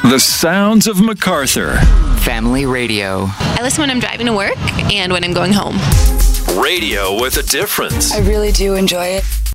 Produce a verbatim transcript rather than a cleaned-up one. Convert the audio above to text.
The sounds of MacArthur. Family radio. I listen when I'm driving to work and when I'm going home. Radio with a difference. I really do enjoy it.